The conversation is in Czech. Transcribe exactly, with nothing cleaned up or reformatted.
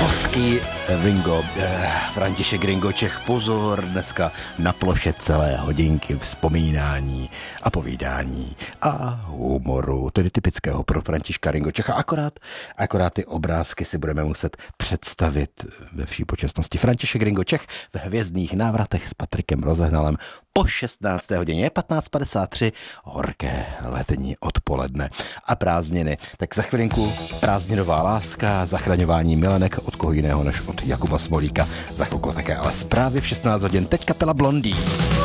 Hezký Ringo, eh, František Ringo Čech, pozor, dneska na ploše celé hodinky vzpomínání a povídání a humoru, tedy typického pro Františka Ringo Čecha, akorát, akorát ty obrázky si budeme muset představit ve vší počestnosti. František Ringo Čech v Hvězdných návratech s Patrikem Rozehnalem po šestnácté hodině, je patnáct padesát tři, horké letní odpoledne a prázdniny. Tak za chvilinku prázdninová láska, zachraňování milenek, od koho jiného než od Jakuba Smolíka. Za chvilku také ale zprávy v šestnáct hodin. Teď kapela Blondie.